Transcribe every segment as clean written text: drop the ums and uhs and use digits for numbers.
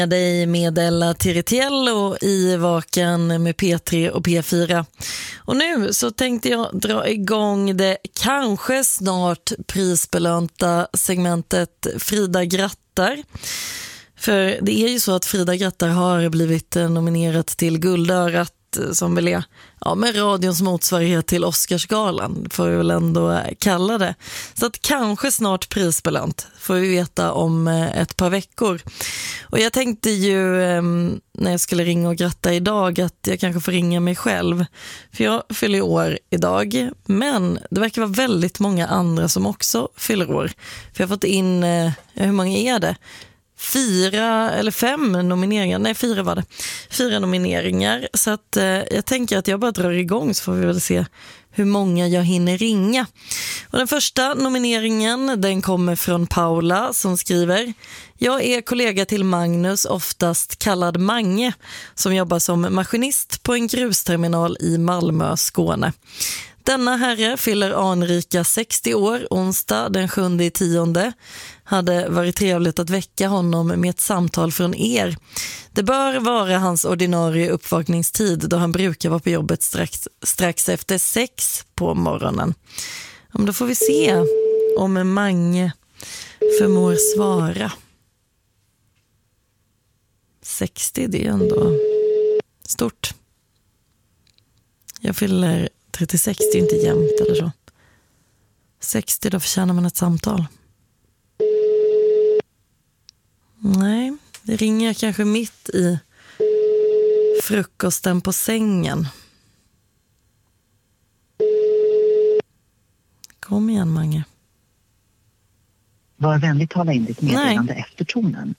Dig med Ella Tiritiello i Vaken med P3 och P4. Och nu så tänkte jag dra igång det kanske snart prisbelönta segmentet Frida grattar. För det är ju så att Frida grattar har blivit nominerat till Guldörat, som väl är med radions motsvarighet till Oscarsgalan, får vi väl ändå kalla det. Så att kanske snart prisbelönt får vi veta om ett par veckor. Och jag tänkte ju när jag skulle ringa och gratta idag att jag kanske får ringa mig själv. För jag fyller år idag, men det verkar vara väldigt många andra som också fyller år. För jag har fått in, hur många är det? 4 eller 5 nomineringar. Nej, 4 var det. 4 nomineringar. Så att jag tänker att jag bara drar igång, så får vi väl se hur många jag hinner ringa. Och den första nomineringen, den kommer från Paula som skriver: jag är kollega till Magnus, oftast kallad Mange, som jobbar som maskinist på en grusterminal i Malmö, Skåne. Denna herre fyller anrika 60 år, onsdag den 7/10. Hade varit trevligt att väcka honom med ett samtal från er. Det bör vara hans ordinarie uppvakningstid, då han brukar vara på jobbet strax efter 6 på morgonen. Då får vi se om Mange förmår svara. 60, det är ändå stort. Jag fyller 36, det är inte jämnt eller så. 60, då förtjänar man ett samtal. Nej, det ringer kanske mitt i frukosten på sängen. Kom igen, Mange. Var vänlig, tala in ditt meddelande efter tonen.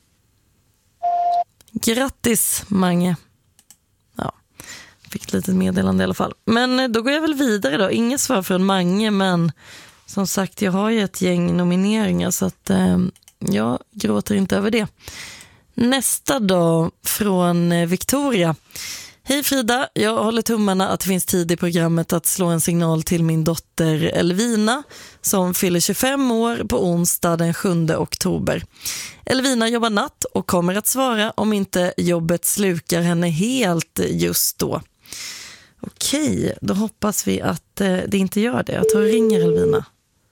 Grattis, Mange. Ja, fick ett litet meddelande i alla fall. Men då går jag väl vidare då. Inget svar från Mange, men som sagt, jag har ju ett gäng nomineringar, så att jag gråter inte över det. Nästa dag från Victoria. Hej Frida, jag håller tummarna att det finns tid i programmet att slå en signal till min dotter Elvina som fyller 25 år på onsdag den 7 oktober. Elvina jobbar natt och kommer att svara om inte jobbet slukar henne helt just då. Okej, då hoppas vi att det inte gör det. Jag tar och ringer Elvina.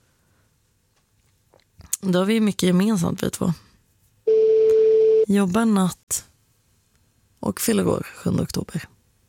Då har vi mycket gemensamt, vi två. Jobbar natt och fyller år 7 oktober.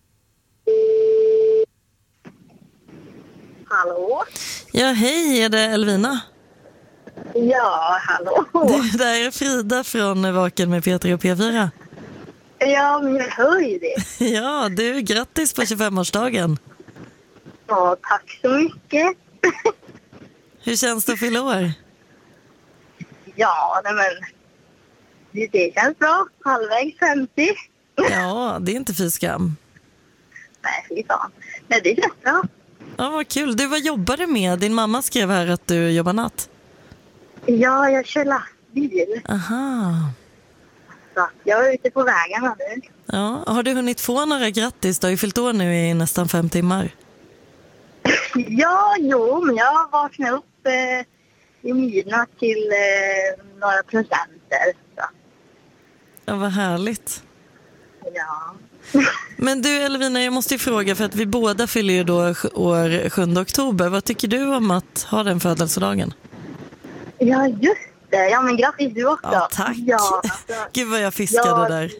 Hallå? Ja, hej, är det Elvina? Ja, hallå. Det där är Frida från Vaken med P3 och P4. Ja, men jag hör ju det. Ja, du, grattis på 25-årsdagen. Ja, tack så mycket. Hur känns det att fylla år? Ja, nej men det känns bra. Halvvägs 50. Ja, det är inte fy skam. Nej, fy fan. Nej, det känns bra. Ja, vad kul. Du, vad jobbar du med? Din mamma skrev här att du jobbar natt. Ja, jag kör lastbil. Aha. Så jag är ute på vägarna nu. Ja, har du hunnit få några grattis? Du har ju fyllt år nu i nästan 5 timmar. Ja, men jag vaknade upp i midnatt till några presenter. Så. Ja, vad härligt. Ja. Men du Elvina, jag måste ju fråga, för att vi båda fyller ju då år 7 oktober. Vad tycker du om att ha den födelsedagen? Ja, just det. Ja, men grattis du också. Ja, tack. Ja, alltså, Gud vad jag fiskade där.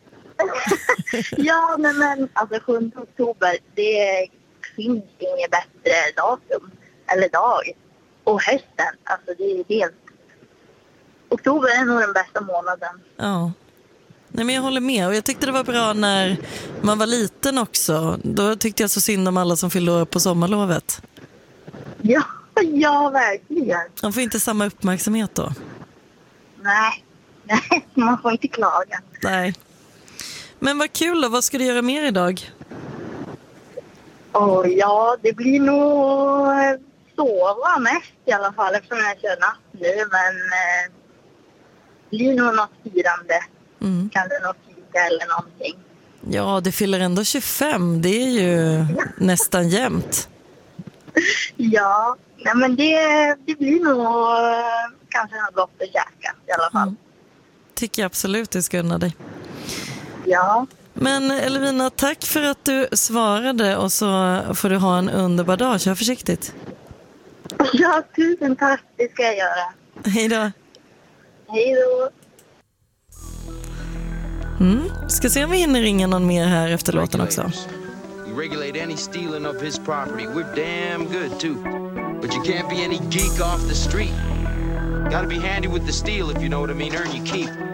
Ja, men alltså 7 oktober, det finns inget bättre datum eller dag. Och hösten, alltså det är helt... Oktober är nog den bästa månaden. Ja. Nej, men jag håller med, och jag tyckte det var bra när man var liten också. Då tyckte jag så synd om alla som fyllde år på sommarlovet. Ja, verkligen. Man får inte samma uppmärksamhet då. Nej, man får inte klaga. Nej. Men vad kul då, vad ska du göra mer idag? Ja, det blir nog sova mest i alla fall eftersom jag kör natt nu. Men det blir nog något firande. Kanske något fika eller någonting. Ja, det fyller ändå 25. Det är ju nästan jämnt. Ja, nej, men det blir nog kanske något gott att käka i alla fall. Tycker jag absolut du ska unna dig. Ja. Men Elvina, tack för att du svarade och så får du ha en underbar dag. Kör försiktigt. Ja, tusen tack. Det ska jag göra. Hej då. Hej då. Ska se om vi hinner ringa någon mer här efter låten också. You regulate any stealing of his property. We're damn good too. But you can't be any geek off the street. Gotta be handy with the steal if you know what I mean. Earn your keep.